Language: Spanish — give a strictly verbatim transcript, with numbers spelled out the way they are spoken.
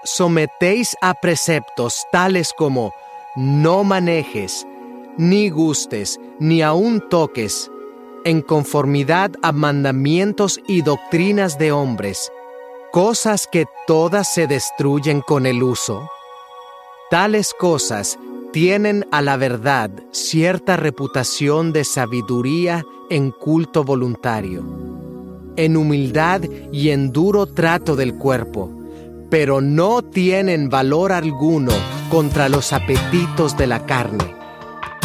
sometéis a preceptos tales como no manejes, ni gustes, ni aun toques, en conformidad a mandamientos y doctrinas de hombres, cosas que todas se destruyen con el uso. Tales cosas tienen a la verdad cierta reputación de sabiduría en culto voluntario, en humildad y en duro trato del cuerpo, pero no tienen valor alguno contra los apetitos de la carne.